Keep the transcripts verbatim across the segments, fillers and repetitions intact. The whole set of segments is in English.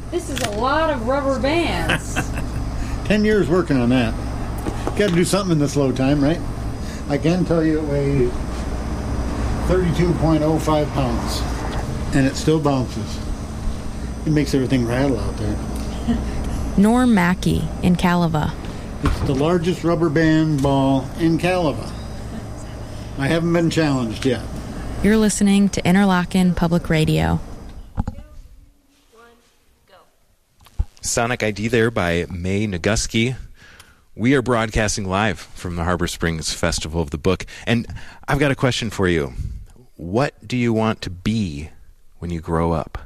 This is a lot of rubber bands. Ten years working on that. Got to do something in this low time, right? I can tell you it weighs thirty-two point oh five pounds. And it still bounces. It makes everything rattle out there. Norm Mackey in Caliva. It's the largest rubber band ball in Caliva. I haven't been challenged yet. You're listening to Interlochen Public Radio. Sonic I D there by Mae Naguski. We are broadcasting live from the Harbor Springs Festival of the Book. And I've got a question for you. What do you want to be when you grow up?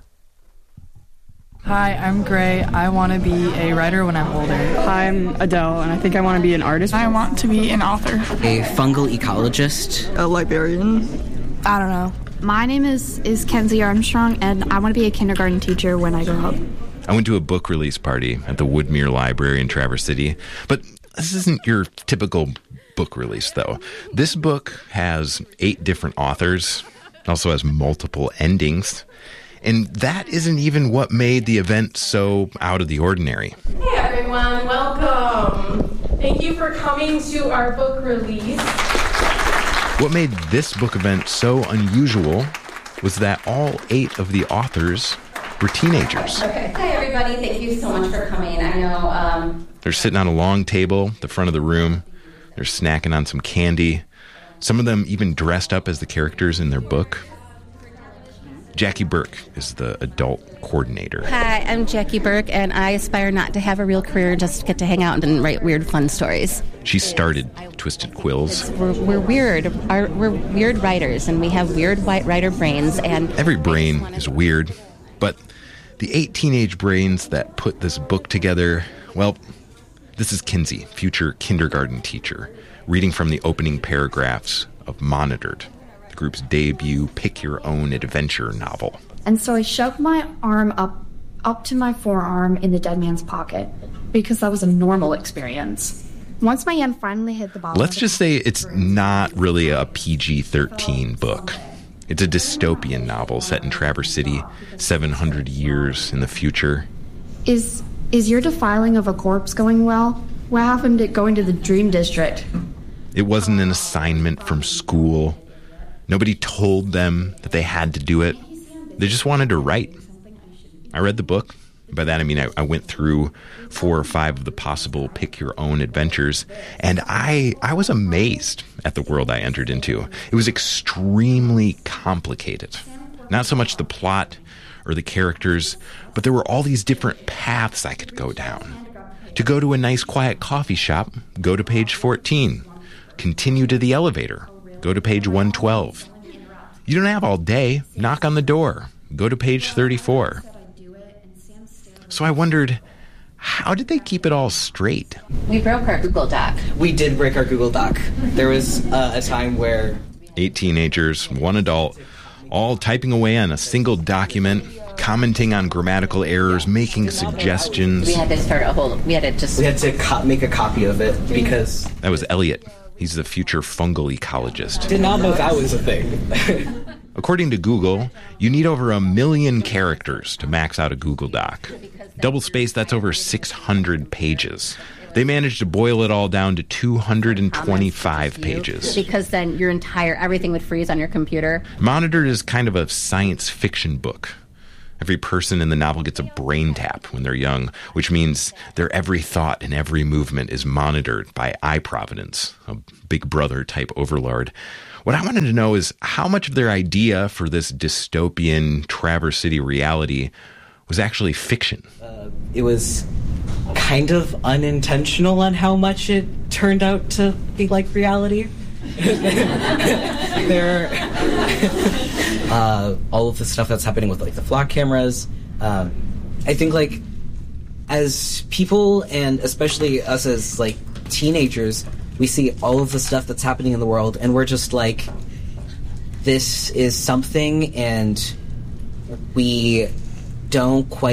Hi, I'm Gray. I want to be a writer when I'm older. Hi, I'm Adele, and I think I want to be an artist. I want to be an author. A fungal ecologist. A librarian. I don't know. My name is, is Kenzie Armstrong, and I want to be a kindergarten teacher when I grow up. I went to a book release party at the Woodmere Library in Traverse City, but this isn't your typical book release, though. This book has eight different authors. It also has multiple endings. And that isn't even what made the event so out of the ordinary. Hey everyone, welcome. Thank you for coming to our book release. What made this book event so unusual was that all eight of the authors were teenagers. Okay. Hi everybody, thank you so much for coming. I know... Um... They're sitting on a long table at the front of the room. They're snacking on some candy. Some of them even dressed up as the characters in their book. Jackie Burke is the adult coordinator. Hi, I'm Jackie Burke, and I aspire not to have a real career, just get to hang out and write weird, fun stories. She started Twisted Quills. We're, we're weird. Our, we're weird writers, and we have weird white writer brains. And every brain is weird, but the eight teenage brains that put this book together, well, this is Kinsey, future kindergarten teacher, reading from the opening paragraphs of Monitored, the group's debut pick-your-own-adventure novel. And so I shoved my arm up up to my forearm in the dead man's pocket because that was a normal experience. Once my hand finally hit the bottom... Let's just say it's not really a P G thirteen book. It's a dystopian novel set in Traverse City, seven hundred years in the future. Is is your defiling of a corpse going well? What happened to going to the Dream District? It wasn't an assignment from school. Nobody told them that they had to do it. They just wanted to write. I read the book. By that I mean I, I went through four or five of the possible pick-your-own adventures, and I I was amazed at the world I entered into. It was extremely complicated. Not so much the plot or the characters, but there were all these different paths I could go down. To go to a nice quiet coffee shop, go to page fourteen. Continue to the elevator. Go to page one twelve. You don't have all day. Knock on the door. Go to page thirty-four. So I wondered, how did they keep it all straight? We broke our Google Doc. We did break our Google Doc. There was uh, a time where... Eight teenagers, one adult, all typing away on a single document, commenting on grammatical errors, making suggestions. We had to start a whole... We had to just... We had to co- make a copy of it because... That was Elliot. He's the future fungal ecologist. Did not know that was a thing. According to Google, you need over a million characters to max out a Google Doc. Double space, that's over six hundred pages. They managed to boil it all down to two hundred twenty-five pages. Because then your entire, everything would freeze on your computer. Monitored is kind of a science fiction book. Every person in the novel gets a brain tap when they're young, which means their every thought and every movement is monitored by iProvidence, a Big Brother type overlord. What I wanted to know is how much of their idea for this dystopian Traverse City reality was actually fiction. Uh, it was kind of unintentional on how much it turned out to be like reality. there, uh, all of the stuff that's happening with like the flock cameras. Um, I think like as people, and especially us as like teenagers, we see all of the stuff that's happening in the world, and we're just like, this is something, and we don't quite